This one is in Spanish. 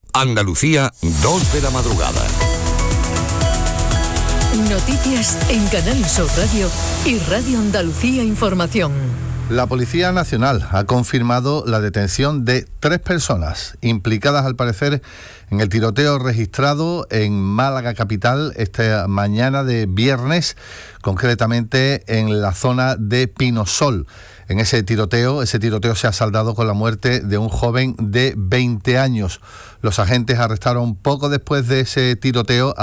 Andalucía, 2 de la madrugada. Noticias en Canal Sur Radio y Radio Andalucía Información. La Policía Nacional ha confirmado la detención de 3 personas implicadas, al parecer, en el tiroteo registrado en Málaga capital esta mañana de viernes, concretamente en la zona de Pinosol. En ese tiroteo se ha saldado con la muerte de un joven de 20 años. Los agentes arrestaron poco después de ese tiroteo